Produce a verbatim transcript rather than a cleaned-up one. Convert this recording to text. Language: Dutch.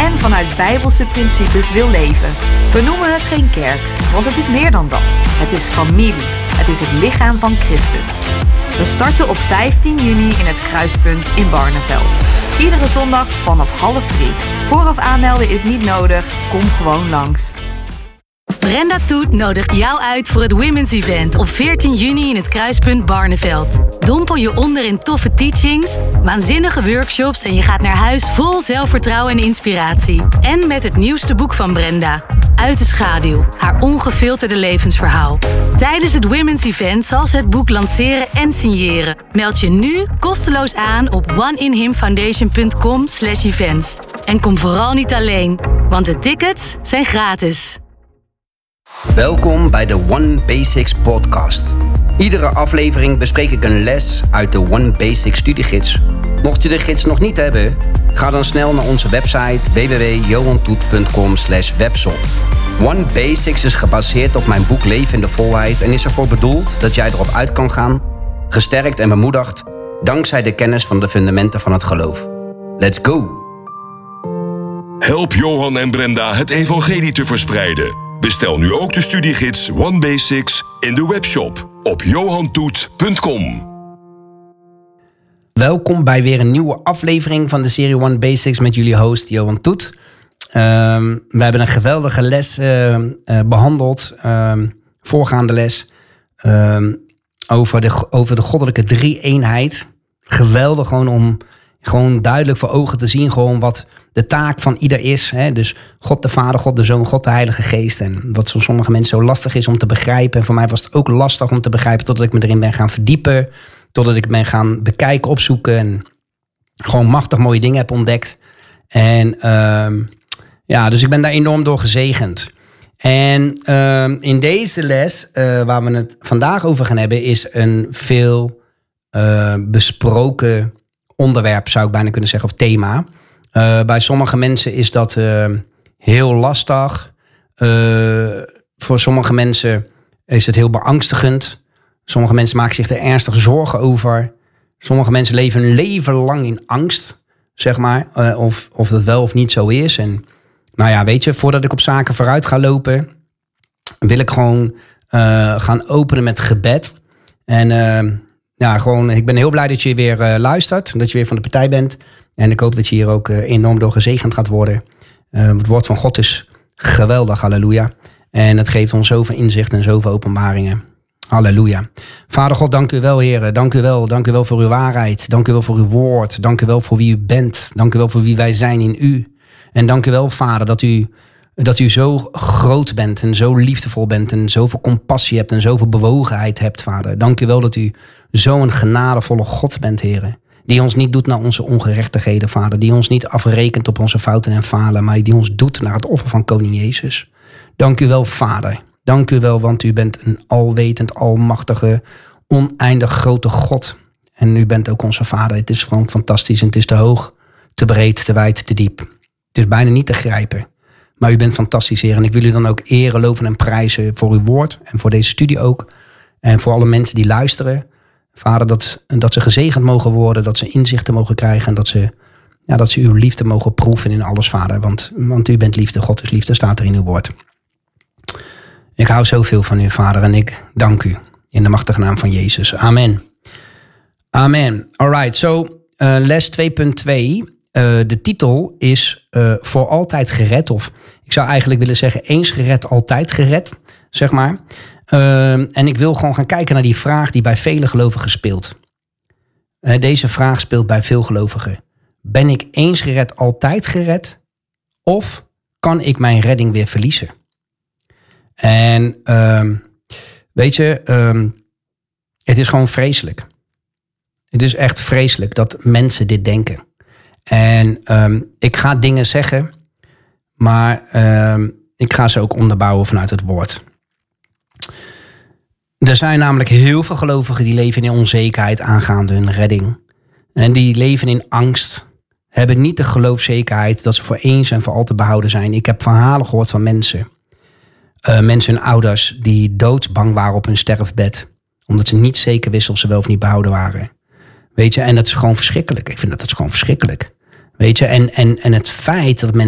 en vanuit Bijbelse principes wil leven. We noemen het geen kerk, want het is meer dan dat. Het is familie. Het is het lichaam van Christus. We starten op vijftien juni in het Kruispunt in Barneveld. Iedere zondag vanaf half drie. Vooraf aanmelden is niet nodig. Kom gewoon langs. Brenda Toet nodigt jou uit voor het Women's Event op veertien juni in het Kruispunt Barneveld. Dompel je onder in toffe teachings, waanzinnige workshops en je gaat naar huis vol zelfvertrouwen en inspiratie. En met het nieuwste boek van Brenda, Uit de Schaduw, haar ongefilterde levensverhaal. Tijdens het Women's Event zal ze het boek lanceren en signeren. Meld je nu kosteloos aan op oneinhimfoundation.com slash events. En kom vooral niet alleen, want de tickets zijn gratis. Welkom bij de One Basics podcast. Iedere aflevering bespreek ik een les uit de One Basics studiegids. Mocht je de gids nog niet hebben, ga dan snel naar onze website w w w punt johan toet punt com slash webshop. One Basics is gebaseerd op mijn boek Leven in de Volheid en is ervoor bedoeld dat jij erop uit kan gaan, gesterkt en bemoedigd, dankzij de kennis van de fundamenten van het geloof. Let's go! Help Johan en Brenda het evangelie te verspreiden. Bestel nu ook de studiegids One Basics in de webshop op johan toet punt com. Welkom bij weer een nieuwe aflevering van de serie One Basics met jullie host Johan Toet. Um, we hebben een geweldige les uh, uh, behandeld, um, voorgaande les, um, over, de, over de goddelijke drie-eenheid. Geweldig gewoon om gewoon duidelijk voor ogen te zien gewoon wat de taak van ieder is. Hè? Dus God de Vader, God de Zoon, God de Heilige Geest. En wat voor sommige mensen zo lastig is om te begrijpen. En voor mij was het ook lastig om te begrijpen totdat ik me erin ben gaan verdiepen. Totdat ik ben gaan bekijken, opzoeken. En gewoon machtig mooie dingen heb ontdekt. En uh, ja, dus ik ben daar enorm door gezegend. En uh, in deze les, uh, waar we het vandaag over gaan hebben, is een veel uh, besproken onderwerp, zou ik bijna kunnen zeggen, of thema. Uh, bij sommige mensen is dat uh, heel lastig. Uh, voor sommige mensen is het heel beangstigend. Sommige mensen maken zich er ernstig zorgen over. Sommige mensen leven een leven lang in angst, zeg maar. Uh, of, of dat wel of niet zo is. En nou ja, weet je, voordat ik op zaken vooruit ga lopen, wil ik gewoon uh, gaan openen met gebed. En uh, ja, gewoon, ik ben heel blij dat je weer uh, luistert. Dat je weer van de partij bent. En ik hoop dat je hier ook uh, enorm door gezegend gaat worden. Uh, het woord van God is geweldig, halleluja. En het geeft ons zoveel inzicht en zoveel openbaringen. Halleluja. Vader God, dank u wel, heren. Dank u wel. Dank u wel voor uw waarheid. Dank u wel voor uw woord. Dank u wel voor wie u bent. Dank u wel voor wie wij zijn in u. En dank u wel, Vader, dat u, dat u zo groot bent en zo liefdevol bent en zoveel compassie hebt en zoveel bewogenheid hebt, Vader. Dank u wel dat u zo'n genadevolle God bent, heren. Die ons niet doet naar onze ongerechtigheden, Vader. Die ons niet afrekent op onze fouten en falen, maar die ons doet naar het offer van koning Jezus. Dank u wel, Vader. Dank u wel, want u bent een alwetend, almachtige, oneindig grote God. En u bent ook onze Vader. Het is gewoon fantastisch en het is te hoog, te breed, te wijd, te diep. Het is bijna niet te grijpen. Maar u bent fantastisch, Heer. En ik wil u dan ook eren, loven en prijzen voor uw woord. En voor deze studie ook. En voor alle mensen die luisteren. Vader, dat, dat ze gezegend mogen worden. Dat ze inzichten mogen krijgen. En dat ze, ja, dat ze uw liefde mogen proeven in alles, Vader. Want, want u bent liefde. God is liefde, staat er in uw woord. Ik hou zoveel van u, Vader. En ik dank u. In de machtige naam van Jezus. Amen. Amen. Alright, so uh, les twee punt twee. Uh, de titel is uh, voor altijd gered. Of ik zou eigenlijk willen zeggen eens gered, altijd gered. Zeg maar. Uh, en ik wil gewoon gaan kijken naar die vraag die bij vele gelovigen speelt. Uh, deze vraag speelt bij veel gelovigen. Ben ik eens gered, altijd gered? Of kan ik mijn redding weer verliezen? En uh, weet je, uh, het is gewoon vreselijk. Het is echt vreselijk dat mensen dit denken. En um, ik ga dingen zeggen, maar um, ik ga ze ook onderbouwen vanuit het woord. Er zijn namelijk heel veel gelovigen die leven in onzekerheid aangaande hun redding. En die leven in angst, hebben niet de geloofzekerheid dat ze voor eens en voor altijd behouden zijn. Ik heb verhalen gehoord van mensen, uh, mensen en ouders die doodsbang waren op hun sterfbed. Omdat ze niet zeker wisten of ze wel of niet behouden waren. Weet je, en dat is gewoon verschrikkelijk. Ik vind dat dat is gewoon verschrikkelijk. Weet je, en, en, en het feit dat men